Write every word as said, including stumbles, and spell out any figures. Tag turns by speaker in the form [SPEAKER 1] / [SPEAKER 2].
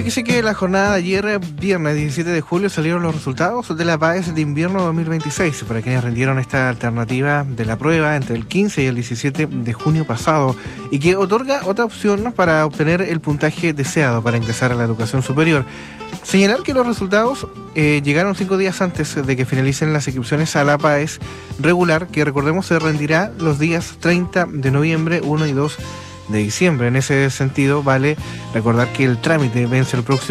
[SPEAKER 1] Fíjese que la jornada de ayer, viernes diecisiete de julio, salieron los resultados de la PAES de invierno dos mil veintiséis, para quienes rindieron esta alternativa de la prueba entre el quince y el diecisiete de junio pasado, y que otorga otra opción, ¿no?, para obtener el puntaje deseado para ingresar a la educación superior. Señalar que los resultados eh, llegaron cinco días antes de que finalicen las inscripciones a la PAES regular, que recordemos se rendirá los días treinta de noviembre, uno y dos de diciembre. En ese sentido, vale recordar que el trámite vence el próximo